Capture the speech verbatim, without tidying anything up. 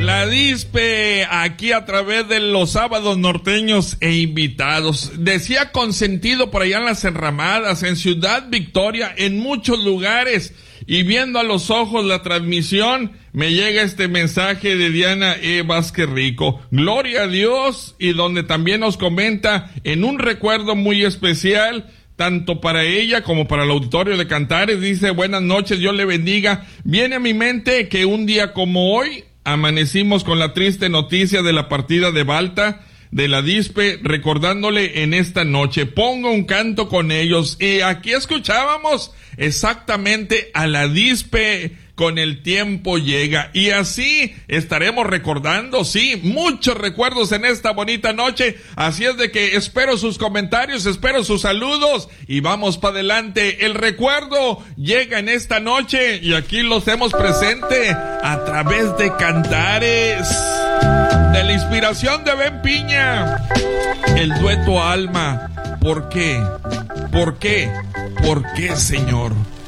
La Dispe, aquí a través de los sábados norteños e invitados. Decía consentido por allá en las enramadas, en Ciudad Victoria, en muchos lugares. Y viendo a los ojos la transmisión, me llega este mensaje de Diana E. Vázquez Rico. Gloria a Dios, y donde también nos comenta en un recuerdo muy especial, tanto para ella como para el auditorio de Cantares. Dice: buenas noches, Dios le bendiga. Viene a mi mente que un día como hoy amanecimos con la triste noticia de la partida de Balta de la Dispe, recordándole en esta noche. Pongo un canto con ellos. Y aquí escuchábamos exactamente a la Dispe con El tiempo llega. Y así estaremos recordando, sí, muchos recuerdos en esta bonita noche. Así es de que espero sus comentarios, espero sus saludos y vamos para adelante. El recuerdo llega en esta noche y aquí lo hacemos presente a través de Cantares, de la inspiración de Ben Piña, el dueto Alma. ¿Por qué? ¿Por qué? ¿Por qué, Señor?